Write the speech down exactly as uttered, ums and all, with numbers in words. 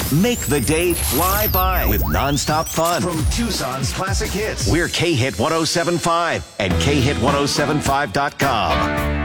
Make the day fly by with nonstop fun From Tucson's classic hits. We're K Hit one oh seven point five and K Hit ten seventy-five dot com.